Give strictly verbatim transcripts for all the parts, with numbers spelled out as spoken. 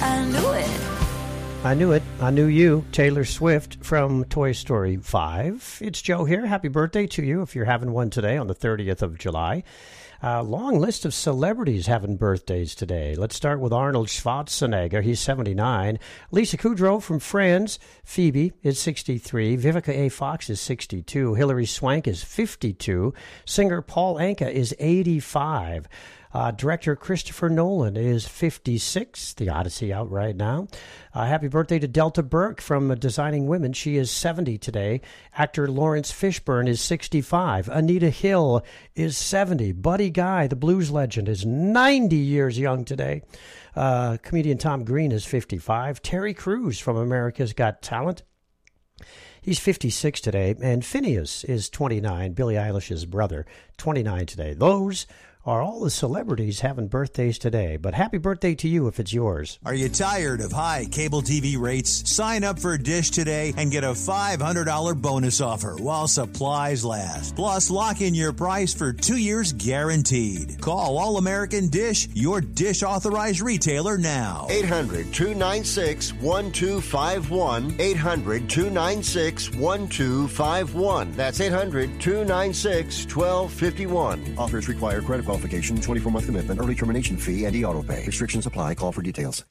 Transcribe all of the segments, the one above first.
I knew it. I knew it. I knew you. Taylor Swift from Toy Story five. It's Joe here. Happy birthday to you if you're having one today on the thirtieth of July. Uh, long list of celebrities having birthdays today. Let's start with Arnold Schwarzenegger. He's seventy-nine. Lisa Kudrow from Friends. Phoebe is sixty-three. Vivica A. Fox is sixty-two. Hilary Swank is fifty-two. Singer Paul Anka is eighty-five. Uh, director Christopher Nolan is fifty-six. The Odyssey out right now. Uh, happy birthday to Delta Burke from uh, Designing Women. She is seventy today. Actor Lawrence Fishburne is sixty-five. Anita Hill is seventy. Buddy Guy, the blues legend, is ninety years young today. Uh, comedian Tom Green is fifty-five. Terry Crews from America's Got Talent. He's fifty-six today. And Phineas is twenty-nine. Billie Eilish's brother, twenty-nine today. Those are all the celebrities having birthdays today. But happy birthday to you if it's yours. Are you tired of high cable T V rates? Sign up for Dish today and get a five hundred dollars bonus offer while supplies last. Plus, lock in your price for two years guaranteed. Call All American Dish, your Dish authorized retailer now. eight hundred, two nine six, one two five one. eight hundred, two nine six, one two five one. That's eight hundred, two nine six, one two five one. Offers require credit qualification, twenty-four month commitment, early termination fee, and e-auto pay. Restrictions apply. Call for details.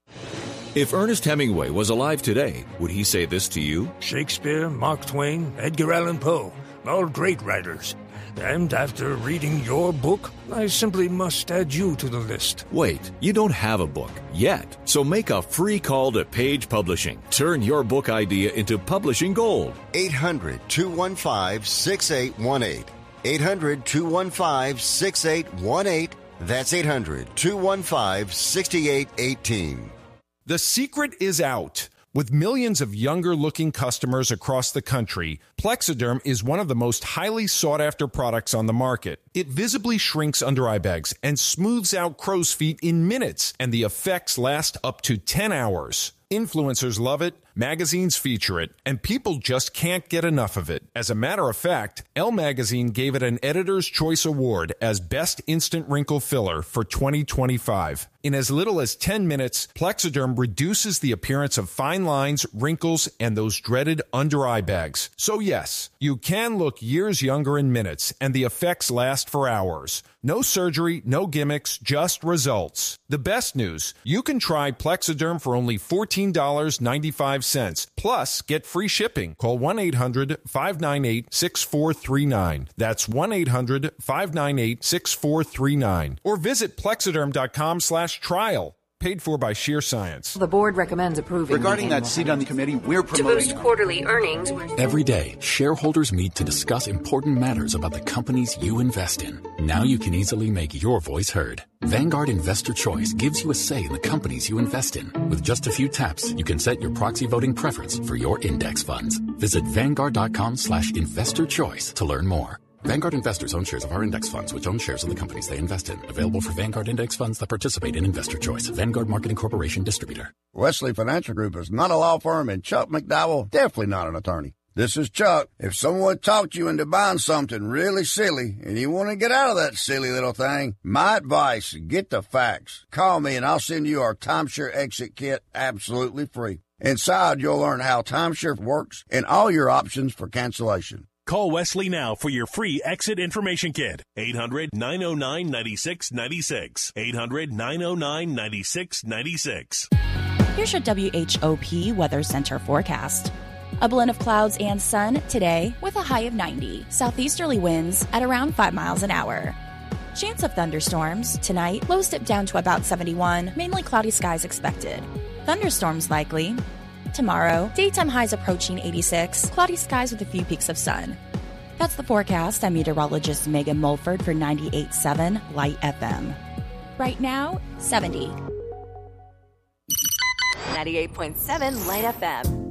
If Ernest Hemingway was alive today, would he say this to you? Shakespeare, Mark Twain, Edgar Allan Poe, all great writers. And after reading your book, I simply must add you to the list. Wait, you don't have a book yet. So make a free call to Page Publishing. Turn your book idea into publishing gold. eight hundred, two one five, six eight one eight. eight hundred, two one five, six eight one eight. That's eight hundred, two one five, six eight one eight. The secret is out. With millions of younger-looking customers across the country, Plexiderm is one of the most highly sought-after products on the market. It visibly shrinks under-eye bags and smooths out crow's feet in minutes, and the effects last up to ten hours. Influencers love it, magazines feature it, and people just can't get enough of it. As a matter of fact, Elle Magazine gave it an Editor's Choice Award as Best Instant Wrinkle Filler for twenty twenty-five. In as little as ten minutes, Plexiderm reduces the appearance of fine lines, wrinkles, and those dreaded under-eye bags. So yes, you can look years younger in minutes, and the effects last for hours. No surgery, no gimmicks, just results. The best news, you can try Plexiderm for only fourteen dollars and ninety-five cents. Plus, get free shipping. Call one eight hundred, five nine eight, six four three nine. That's one eight hundred, five nine eight, six four three nine. Or visit plexiderm.com slash trial. Paid for by Sheer Science. The board recommends approving. Regarding that seat on the committee, we're promoting... To boost quarterly earnings... Every day, shareholders meet to discuss important matters about the companies you invest in. Now you can easily make your voice heard. Vanguard Investor Choice gives you a say in the companies you invest in. With just a few taps, you can set your proxy voting preference for your index funds. Visit Vanguard.com slash investor choice to learn more. Vanguard investors own shares of our index funds, which own shares of the companies they invest in. Available for Vanguard index funds that participate in Investor Choice. Vanguard Marketing Corporation Distributor. Wesley Financial Group is not a law firm, and Chuck McDowell definitely not an attorney. This is Chuck. If someone talked you into buying something really silly and you want to get out of that silly little thing, my advice, get the facts. Call me and I'll send you our Timeshare Exit Kit absolutely free. Inside, you'll learn how timeshare works and all your options for cancellation. Call Wesley now for your free exit information kit. eight hundred, nine oh nine, nine six nine six. eight hundred, nine oh nine, nine six nine six. Here's your W H O P Weather Center forecast. A blend of clouds and sun today with a high of ninety. Southeasterly winds at around five miles an hour. Chance of thunderstorms tonight. Lows dip down to about seventy-one. Mainly cloudy skies expected. Thunderstorms likely. Tomorrow, daytime highs approaching eighty-six, cloudy skies with a few peaks of sun. That's the forecast. I'm meteorologist Megan Mulford for ninety-eight point seven Light F M. Right now, seventy. ninety-eight point seven Light F M.